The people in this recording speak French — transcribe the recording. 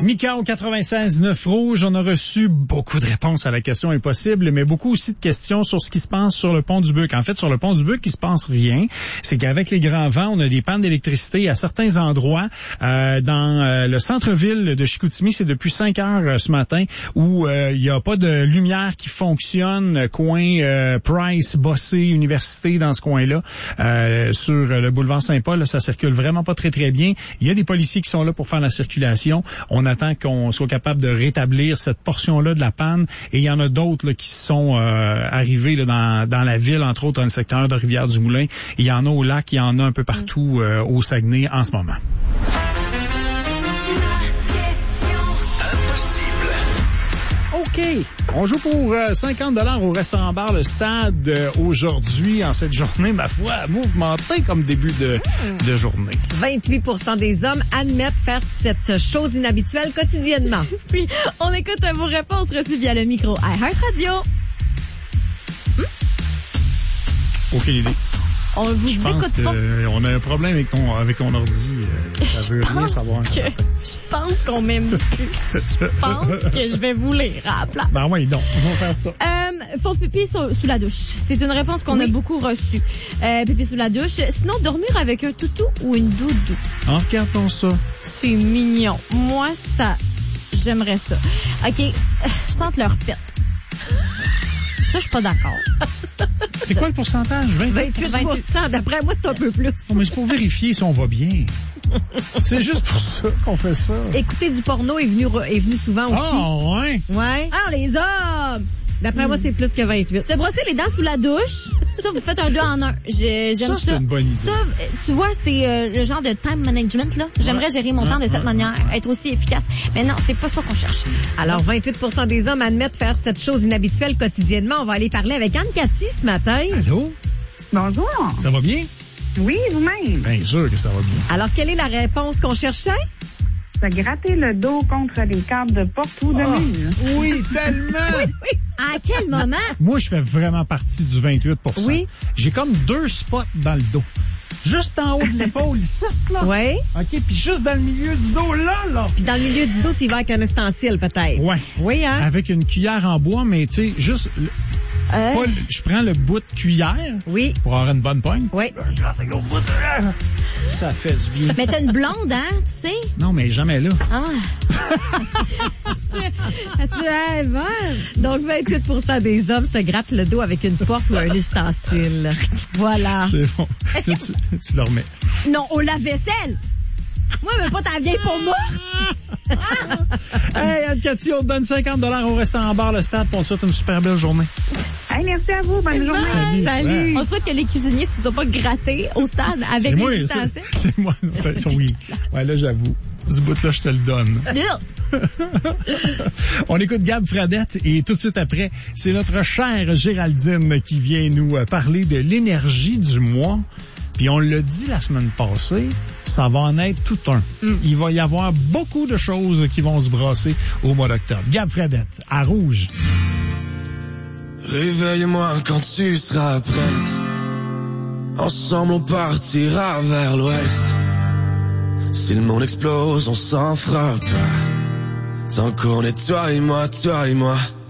Mika au 96.9 Rouge, on a reçu beaucoup de réponses à la question impossible, mais beaucoup aussi de questions sur ce qui se passe sur le pont du Buc. En fait, sur le pont du Buc, il se passe rien. C'est qu'avec les grands vents, on a des pannes d'électricité à certains endroits. Dans le centre-ville de Chicoutimi, c'est depuis 5 heures ce matin où il n'y a pas de lumière qui fonctionne. Coin Price, Bossé, Université, dans ce coin-là. Sur le boulevard Saint-Paul, là, ça circule vraiment pas très, très bien. Il y a des policiers qui sont là pour faire la circulation. On attend qu'on soit capable de rétablir cette portion-là de la panne. Et il y en a d'autres là, qui sont arrivés là, dans la ville, entre autres dans le secteur de Rivière-du-Moulin. Il y en a au lac, il y en a un peu partout au Saguenay en ce moment. OK. On joue pour 50 $ au restaurant-bar Le Stade aujourd'hui, en cette journée, ma foi, mouvementée comme début de journée. 28% des hommes admettent faire cette chose inhabituelle quotidiennement. Puis, on écoute vos réponses reçues via le micro iHeartRadio. Aucune idée. On vous Je pense écoute pas. On a un problème avec ton ordi. Ça veut rien savoir. Je pense qu'on m'aime plus. Je pense que je vais vous lire à la place. Ben oui, donc, on va faire ça. Faire pipi sous la douche. C'est une réponse qu'on a beaucoup reçue. Pipi sous la douche. Sinon, dormir avec un toutou ou une doudou. Regardons ça. C'est mignon. Moi, j'aimerais ça. OK, je sente leur pète. Ça, je suis pas d'accord. C'est quoi le pourcentage? 28%. D'après moi, c'est un peu plus. Oh, mais c'est pour vérifier si on va bien. C'est juste pour ça qu'on fait ça. Écouter du porno est venu souvent aussi. Oh, ouais. Ouais. Ah, les hommes! D'après moi, c'est plus que 28. Se brosser les dents sous la douche. Ça, vous faites un 2 en 1. J'aime ça. C'est une bonne idée. Ça, tu vois, c'est le genre de time management, là. J'aimerais gérer mon temps de cette manière, être aussi efficace. Mais non, c'est pas ça qu'on cherche. Alors, 28% des hommes admettent faire cette chose inhabituelle quotidiennement. On va aller parler avec Anne-Cathy ce matin. Allô? Bonjour. Ça va bien? Oui, vous-même. Bien sûr que ça va bien. Alors, quelle est la réponse qu'on cherchait? Se gratter le dos contre les cadres de porte ou de mur. Oui, tellement! Oui. À quel moment? Moi, je fais vraiment partie du 28%. Oui. J'ai comme 2 spots dans le dos. Juste en haut de l'épaule, ici, là. Oui. OK, puis juste dans le milieu du dos, là. Puis dans le milieu du dos, tu y vas avec un ustensile, peut-être. Ouais. Oui, hein? Avec une cuillère en bois, mais tu sais, juste... je prends le bout de cuillère. Oui. Pour avoir une bonne pogne. Oui. Je gratte avec l'autre bout. Ça fait du bien. Mais t'as une blonde, hein, tu sais? Non, mais jamais là. Ah. tu es bonne. Donc, 28% des hommes se grattent le dos avec une porte ou un ustensile. Voilà. C'est bon. Tu le remets. Non, au lave-vaisselle. Moi, mais pas ta vieille peau morte. Hey, Anne-Cathy, on te donne 50 $ au restaurant-bar Le Stade pour te souhaiter une super belle journée. Hey, merci à vous. Bonne journée. Salut. On souhaite que les cuisiniers ne se soient pas grattés au stade avec les ustensiles. C'est moi. Oui. Ouais, là, j'avoue. Ce bout-là, je te le donne. On écoute Gab Fradette et tout de suite après, c'est notre chère Géraldine qui vient nous parler de l'énergie du mois. Puis on l'a dit la semaine passée, ça va en être tout un. Il va y avoir beaucoup de choses qui vont se brasser au mois d'octobre. Gab Fradette, à Rouge. Réveille-moi quand tu seras prête. Ensemble on partira vers l'ouest. Si le monde explose, on s'en fera pas. Tant qu'on est toi et moi, toi et moi.